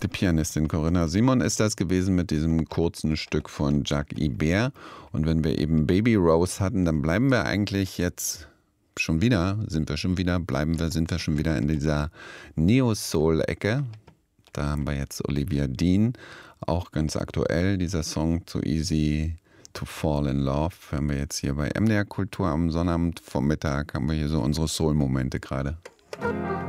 Die Pianistin Corinna Simon ist das gewesen mit diesem kurzen Stück von Jacques Ibert. Und wenn wir eben Baby Rose hatten, dann bleiben wir eigentlich jetzt sind wir schon wieder in dieser Neo-Soul-Ecke. Da haben wir jetzt Olivia Dean, auch ganz aktuell, dieser Song Too Easy to Fall in Love. Hören wir jetzt hier bei MDR Kultur am Sonnabend Vormittag, haben wir hier so unsere Soul-Momente gerade.